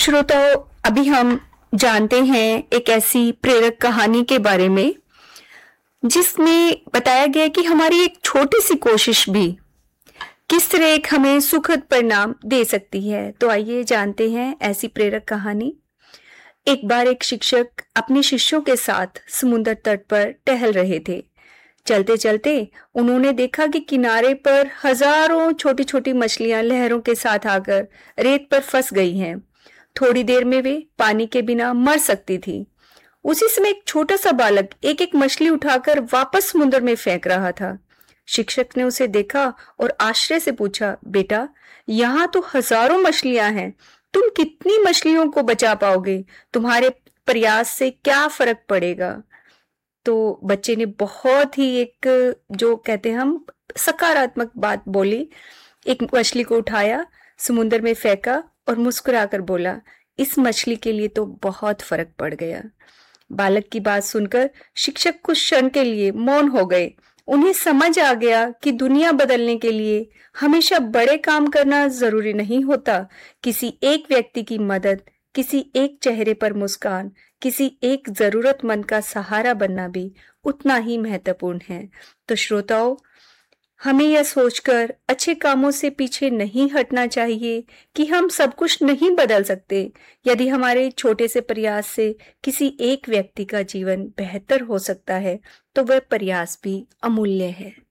श्रोताओं, अभी हम जानते हैं एक ऐसी प्रेरक कहानी के बारे में जिसमें बताया गया कि हमारी एक छोटी सी कोशिश भी किस तरह एक हमें सुखद परिणाम दे सकती है। तो आइए जानते हैं ऐसी प्रेरक कहानी। एक बार एक शिक्षक अपने शिष्यों के साथ समुद्र तट पर टहल रहे थे। चलते चलते उन्होंने देखा कि किनारे पर हजारों छोटी छोटी मछलियां लहरों के साथ आकर रेत पर फंस गई हैं। थोड़ी देर में वे पानी के बिना मर सकती थी। उसी समय एक छोटा सा बालक एक एक मछली उठाकर वापस समुद्र में फेंक रहा था। शिक्षक ने उसे देखा और आश्चर्य से पूछा, बेटा, यहाँ तो हजारों मछलियां हैं, तुम कितनी मछलियों को बचा पाओगे? तुम्हारे प्रयास से क्या फर्क पड़ेगा? तो बच्चे ने बहुत ही एक जो कहते हैं हम सकारात्मक बात बोली। एक मछली को उठाया, समुद्र में फेंका और मुस्कुराकर बोला, इस मछली के लिए तो बहुत फर्क पड़ गया। बालक की बात सुनकर शिक्षक कुछ क्षण के लिए मौन हो गए। उन्हें समझ आ गया कि दुनिया बदलने के लिए हमेशा बड़े काम करना जरूरी नहीं होता। किसी एक व्यक्ति की मदद, किसी एक चेहरे पर मुस्कान, किसी एक जरूरतमंद का सहारा बनना भी उतना ही महत्वपूर्ण है। तो श्रोताओं, हमें यह सोचकर अच्छे कामों से पीछे नहीं हटना चाहिए कि हम सब कुछ नहीं बदल सकते। यदि हमारे छोटे से प्रयास से किसी एक व्यक्ति का जीवन बेहतर हो सकता है तो वह प्रयास भी अमूल्य है।